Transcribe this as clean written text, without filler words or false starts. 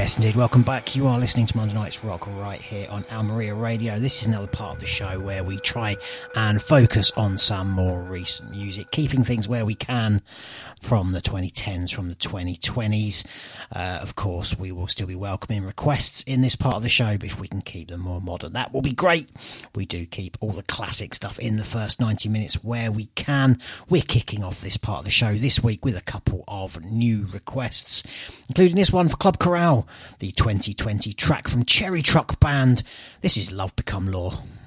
Yes, indeed. Welcome back. You are listening to Monday Night's Rock right here on Almeria Radio. This is another part of the show where we try and focus on some more recent music, keeping things where we can from the 2010s, from the 2020s. Of course, we will still be welcoming requests in this part of the show, but if we can keep them more modern, that will be great. We do keep all the classic stuff in the first 90 minutes where we can. We're kicking off this part of the show this week with a couple of new requests, including this one for Club Corral, the 2020 track from Cherry Truck Band. This is Love Become Law.